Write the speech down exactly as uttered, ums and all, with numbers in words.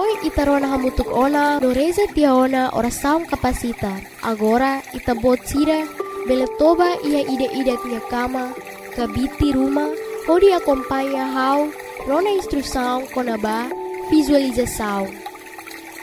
Noi itarona hamutuk ona no reza tiaona oração capacita. Agora itabot sira beletoba ia ida-ida tia kama kabiti rumah pode acompanhar how rona instrução konaba visualização.